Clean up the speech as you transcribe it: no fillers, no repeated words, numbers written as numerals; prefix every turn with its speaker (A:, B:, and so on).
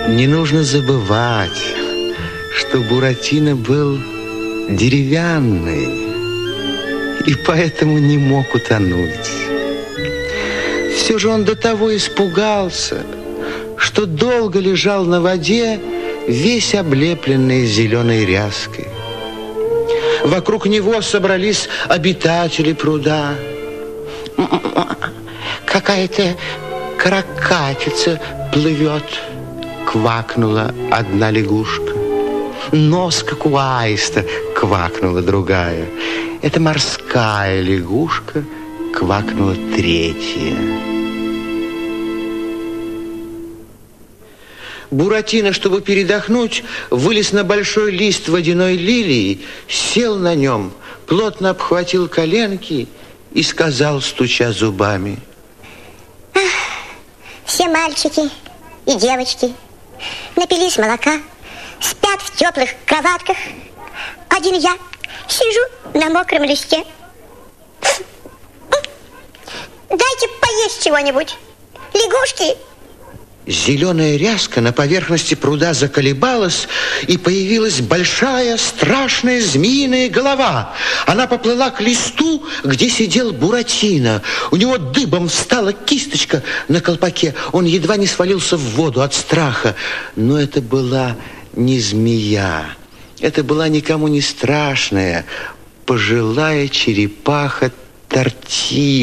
A: Не нужно забывать, что Буратино был деревянный и поэтому не мог утонуть. Все же он до того испугался, что долго лежал на воде, весь облепленный зеленой ряской. Вокруг него собрались обитатели пруда. Какая-то каракатица плывет, квакнула одна лягушка. Нос, как у аиста, квакнула другая. Это морская лягушка, квакнула третья. Буратино, чтобы передохнуть, вылез на большой лист водяной лилии, сел на нем, плотно обхватил коленки и сказал, стуча зубами:
B: все мальчики и девочки напились молока, спят в теплых кроватках. Один я сижу на мокром листе. Дайте поесть чего-нибудь, лягушки.
A: Зеленая ряска на поверхности пруда заколебалась, и появилась большая страшная змеиная голова. Она поплыла к листу, где сидел Буратино. У него дыбом встала кисточка на колпаке. Он едва не свалился в воду от страха. Но это была не змея. Это была никому не страшная пожилая черепаха Тортилья.